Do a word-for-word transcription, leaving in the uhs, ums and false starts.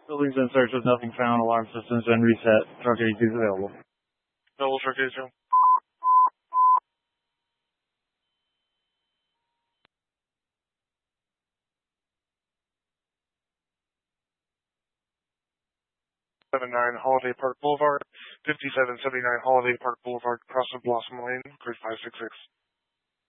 Buildings in search with nothing found. Alarm systems been reset. Truck eighty-two is available. Double truck eighty-two. seventy-nine Holiday Park Boulevard, fifty-seven seventy-nine Holiday Park Boulevard, cross of Blossom Lane, grid five six six.